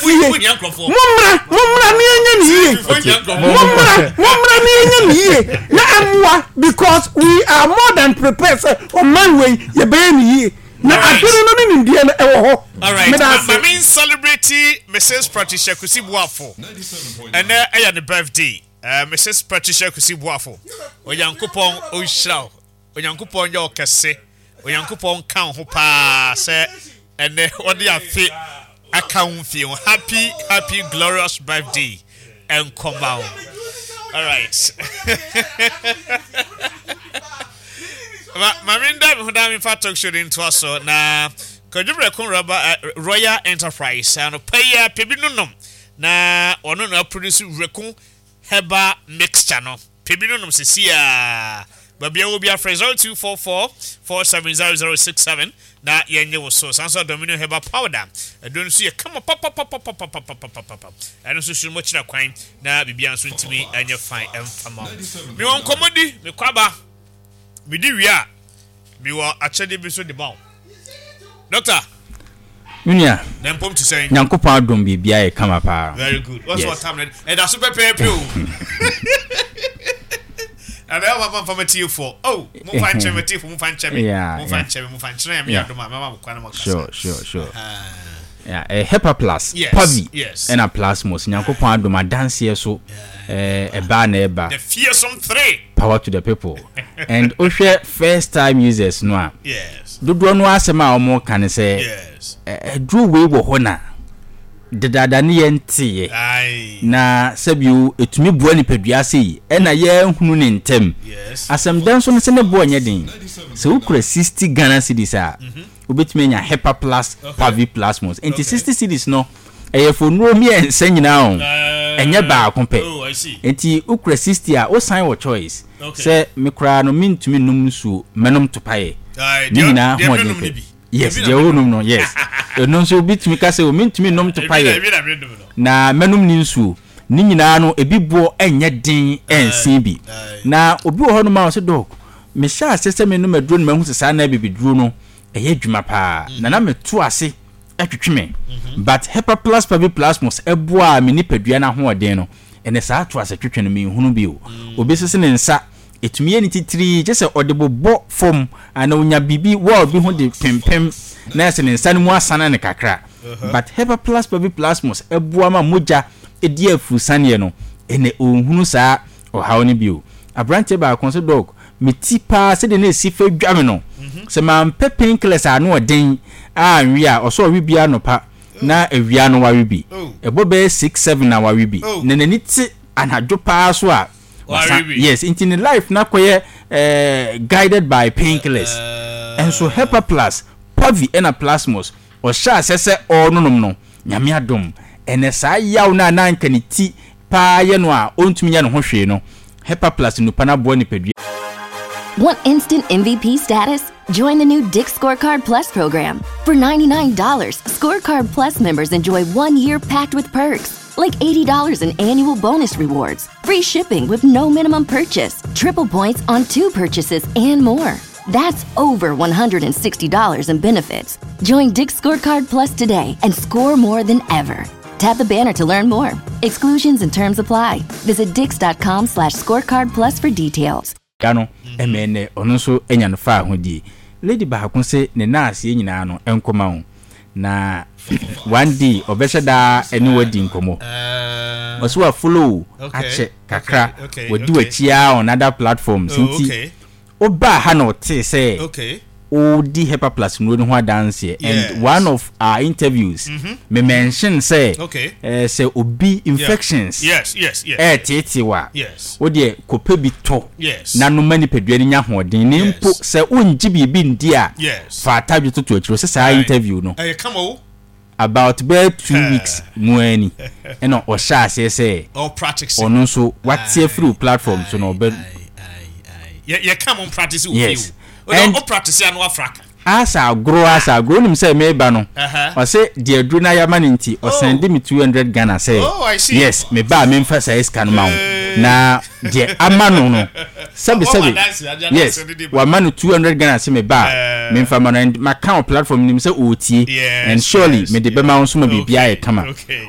Mumra ni na amwa because we are more than prepared on man way ye be ni na aduru no ni ndie na ewo ho. All right. My main celebrity Mrs. Patricia Kusibuafo. And aya the birthday. Mrs. Patricia Kusibuafo. Oyankopon ohira. Oyankopon yo kese. Oyankopon kan ho pa se ene odi afi account feel. Happy glorious birthday and come out. All right. Maminda Hudami Fatok should into us na Kajubra Kunraba Royal Enterprise and pay a pebinum na ono na produce Rekun Heba mixture no pebinum Cecilia Babia will be a phrase 244-470-067 na yenye was so Sansa Domino Heba powder. I don't see a come up pop. I don't see much na crime na Bibian swing to me and you're fine and fama. Me on comedy, me kwaba. Me di wia. Me wa actually be so the bound. Doctor. Unia. Then pump to say. Nyankopon adom bibia e kama pa. Very good. What's what time and that's super pay. And I have from a for oh, move find chemity for move find chemmy. Yeah, move find chemmy, move find chemmy. Sure. Yeah, a HEPA plus, Pavi, yes, and a plasmos. Nyankopon adom a dance here so a banner. The fearsome 3. Power to the people. And Oshe first time users no. Yes. Do no asema or more can say yes. Drew we wo hona. Dada ni enti na sabiu etumi bua ni pedua sei e na ye hunu ne ntem asem dan so ne se ne bua nya den se ukura 60 Ghana cedis a obetumi nya HEPA plus Pavi plasmos enti 60 cedis no e for no mi ensa nyina on enye ba kompe enti ukura 60 a o sign wo choice se me kura no mintumi num nsu menom topae ni nyina ho de yes jeonum no yes no so bitumi ka se o mintumi nom to paye na menum ni nsu ni nyina no ebibo enye den ensin bi na obi wo ho no ma o se dog me sha asese menum aduro no mahu sesa na bibiduro no eye dwuma pa na me to ase atwetweme but HEPA plus Pavi plasmos eboa me ni padua na ho oden no ene sa to ase twetwe no me hunu bi o obi sese ne nsa etumi eni titiri je se odebo form ana onya bibi wo bi ho de pempem na se ne nsa ne mu asana ne kakra but HEPA plus Pavi plasmos eboa ma moja edi afu sane no ene ohunu saa ohaw ne bio abrante ba konso dog meti pa se de na esi fa dwame no se ma pepin class anu oden anwi a oso wi bia no pa na awia no wa wi bi ebo be 6-7 na wa wi bi ne nani ti anadwo pa so a yes in life na koye guided by painkillers and so HEPA plus Pavi and a plasmos or sha sese or no nyame adom ene sa yaw na na nkani ti pa ye no a ontumi ya no ho hwe no HEPA plus no pana bo ni pedua. Want instant MVP status? Join the new Dick Scorecard Plus program. For $99, Scorecard Plus members enjoy 1 year packed with perks, like $80 in annual bonus rewards, free shipping with no minimum purchase, triple points on 2 purchases, and more. That's over $160 in benefits. Join Dick Scorecard Plus today and score more than ever. Tap the banner to learn more. Exclusions and terms apply. Visit dix.com/scorecard plus for details. Gano emene onso enya no fa hodi lady ba ko se ne naase nyina no enkoma ho na one day obesha da eni wadi nkomo oso wa follow ache kakra wodi wachia on other platforms nti oba ha no te say o di HEPA plus no ho dance here and one of our interviews me mention say say obi infections yes tetiwa o de kope bi to na no mani pedua ni nya hoden ni mpo say unji bibi ndia fa tadwo to akiro say interview no about 2 weeks muani eno o sha say all practice ono so what through platform so no be come on practice with you. And practice and wafraka. Asa grow nim say meba no. O say de adru na yama nti o send me 200 Ghana say. Oh, I see. Yes, me ba me mfa say scan ma. Na de amano no. Sabi. Yes. Wa manu 200 Ghana say me ba. Me mfa ma no and my account platform nim say otie and surely me de be ma so ma bibia e kama.